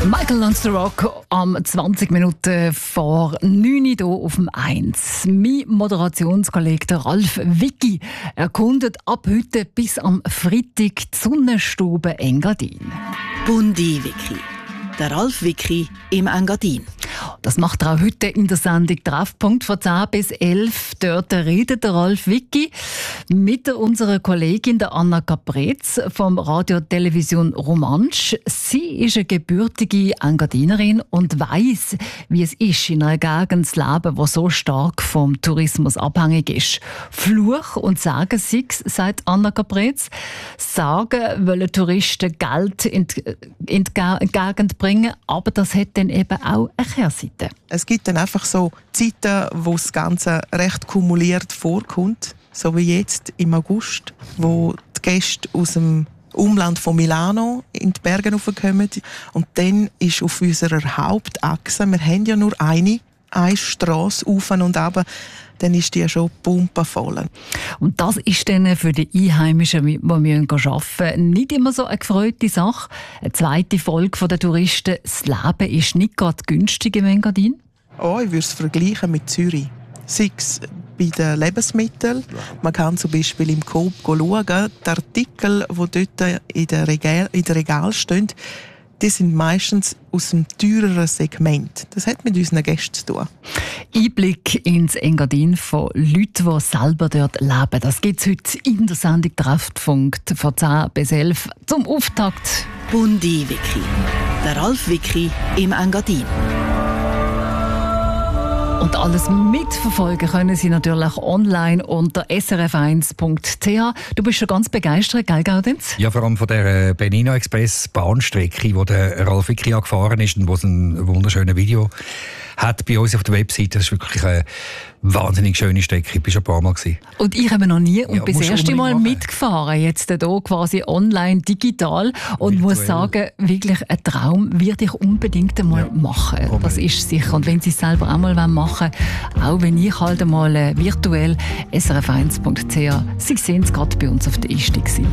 Michael Learns to Rock am 20 Minuten vor 9 Uhr hier auf dem 1. Mein Moderationskollege der Ralf Wicki erkundet ab heute bis am Freitag die Sonnenstube Engadin. Bundi Wicki. Der Ralf Wicki im Engadin. Das macht er auch heute in der Sendung Treffpunkt von 10 bis 11. Dort redet der Ralf Wicki mit unserer Kollegin der Anna Caprez vom Radio Television Romansch. Sie ist eine gebürtige Engadinerin und weiss, wie es ist, in einer Gegend zu leben, die so stark vom Tourismus abhängig ist. Fluch und Sagen sie's, sagt Anna Caprez. Sagen wollen Touristen Geld in die Gegend bringen, aber das hat dann eben auch eine Kehrseite. Es gibt dann einfach so Zeiten, wo das Ganze recht kumuliert vorkommt, so wie jetzt im August, wo die Gäste aus dem Umland von Milano in die Berge raufkommen. Und dann ist auf unserer Hauptachse, wir haben ja nur eine Strasse auf und runter, dann ist die ja schon pumpenvoll. Und das ist dann für die Einheimischen, die arbeiten, nicht immer so eine gefreute Sache. Eine zweite Folge von den Touristen: Das Leben ist nicht gerade günstig im Engadin. Oh, ich würde es vergleichen mit Zürich. Sei es bei den Lebensmitteln. Man kann zum Beispiel im Coop schauen, die Artikel, die dort in den Regalen stehen, die sind meistens aus dem teureren Segment. Das hat mit unseren Gästen zu tun. Einblick ins Engadin von Leuten, die selber dort leben. Das gibt es heute in der Sendung Treffpunkt von 10 bis 11 zum Auftakt. Bundi Wicki. Der Ralf Wicki im Engadin. Und alles mitverfolgen können Sie natürlich online unter srf1.ch. Du bist schon ganz begeistert, gell, Gaudenz? Ja, vor allem von der Benino Express Bahnstrecke, wo der Ralf Wicki gefahren ist und wo es ein wunderschönes Video hat bei uns auf der Webseite. Das ist wirklich eine wahnsinnig schöne Strecke. Ich war schon ein paar Mal gewesen. Und ich habe noch nie und ja, bis das erste Mal mitgefahren. Jetzt hier quasi online, digital. Und virtuell. Muss sagen, wirklich ein Traum werde ich unbedingt einmal machen. Das ist sicher. Und wenn Sie es selber auch mal machen wollen, auch wenn ich halt einmal virtuell srf1.ch, Sie sehen es gerade bei uns auf der Liste gewesen.